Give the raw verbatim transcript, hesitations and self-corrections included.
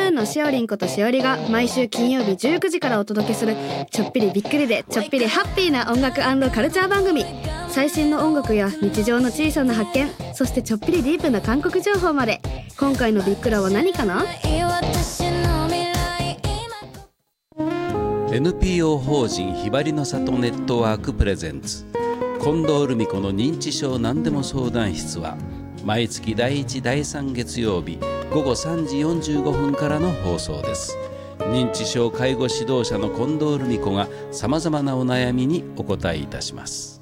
ーンのしおりんことしおりが毎週金曜日じゅうくじからお届けするちょっぴりびっくりでちょっぴりハッピーな音楽&カルチャー番組。最新の音楽や日常の小さな発見、そしてちょっぴりディープな韓国情報まで。今回のビックラは何かな？ エヌピーオー 法人ひばりの里ネットワークプレゼンツ近藤留美子の認知症なんでも相談室は毎月だいいちだいさん月曜日ごごさんじよんじゅうごふんからの放送です。認知症介護指導者の近藤留美子がさまざまなお悩みにお答えいたします。